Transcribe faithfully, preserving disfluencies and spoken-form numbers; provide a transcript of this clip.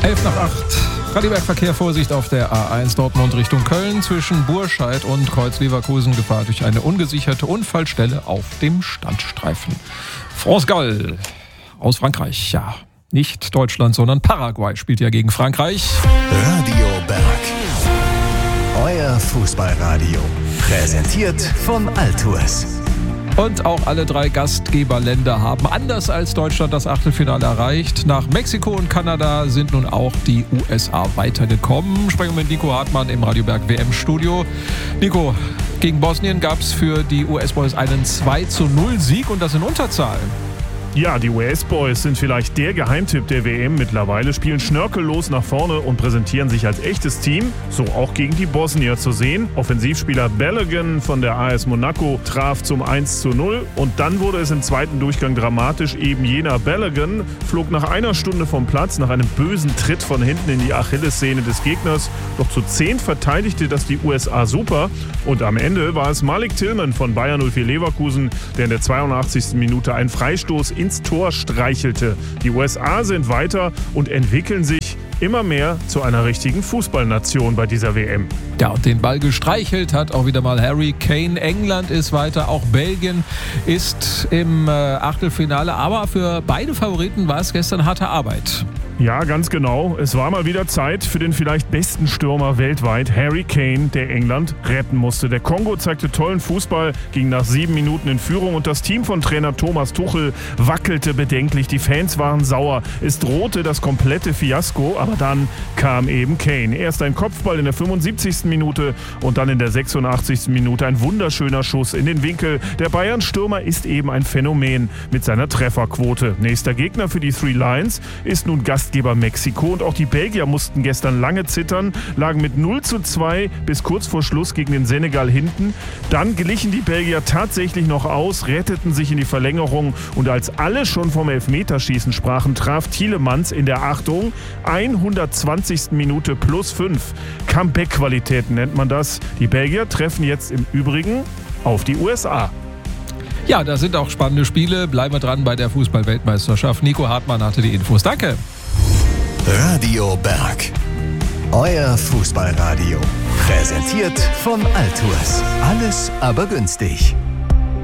elf nach acht. Radioberg-Verkehr, Vorsicht auf der A eins Dortmund Richtung Köln. Zwischen Burscheid und Kreuz-Leverkusen Gefahr durch eine ungesicherte Unfallstelle auf dem Standstreifen. France Gall aus Frankreich, ja. Nicht Deutschland, sondern Paraguay spielt ja gegen Frankreich. Radio Berg. Euer Fußballradio. Präsentiert von Altours. Und auch alle drei Gastgeberländer haben anders als Deutschland das Achtelfinale erreicht. Nach Mexiko und Kanada sind nun auch die U S A weitergekommen. Sprechen wir mit Nico Hartmann im Radio Berg W M-Studio. Nico, gegen Bosnien gab es für die U S-Boys einen zwei zu null Sieg und das in Unterzahl. Ja, die U S-Boys sind vielleicht der Geheimtipp der W M mittlerweile, spielen schnörkellos nach vorne und präsentieren sich als echtes Team. So auch gegen die Bosnier zu sehen. Offensivspieler Balogun von der A S Monaco traf zum eins zu null und dann wurde es im zweiten Durchgang dramatisch. Eben jener Balogun flog nach einer Stunde vom Platz nach einem bösen Tritt von hinten in die Achillessehne des Gegners. Doch zu zehn verteidigte das die U S A super und am Ende war es Malik Tillman von Bayer null vier Leverkusen, der in der zweiundachtzigsten Minute einen Freistoß ins Tor streichelte. Die U S A sind weiter und entwickeln sich immer mehr zu einer richtigen Fußballnation bei dieser W M. Ja, und den Ball gestreichelt hat auch wieder mal Harry Kane. England ist weiter, auch Belgien ist im äh, Achtelfinale. Aber für beide Favoriten war es gestern harte Arbeit. Ja, ganz genau. Es war mal wieder Zeit für den vielleicht besten Stürmer weltweit, Harry Kane, der England retten musste. Der Kongo zeigte tollen Fußball, ging nach sieben Minuten in Führung und das Team von Trainer Thomas Tuchel wackelte bedenklich. Die Fans waren sauer. Es drohte das komplette Fiasko, aber dann kam eben Kane. Erst ein Kopfball in der fünfundsiebzigsten Minute und dann in der sechsundachtzigsten Minute ein wunderschöner Schuss in den Winkel. Der Bayern-Stürmer ist eben ein Phänomen mit seiner Trefferquote. Nächster Gegner für die Three Lions ist nun Gast Gastgeber Mexiko und auch die Belgier mussten gestern lange zittern, lagen mit null zu zwei bis kurz vor Schluss gegen den Senegal hinten. Dann glichen die Belgier tatsächlich noch aus, retteten sich in die Verlängerung und als alle schon vom Elfmeterschießen sprachen, traf Tielemans in der Achtung hundertzwanzigsten Minute plus fünf. Comeback-Qualitäten nennt man das. Die Belgier treffen jetzt im Übrigen auf die U S A. Ja, da sind auch spannende Spiele. Bleiben wir dran bei der Fußball-Weltmeisterschaft. Nico Hartmann hatte die Infos. Danke. Radio Berg. Euer Fußballradio. Präsentiert von Altours. Alles aber günstig.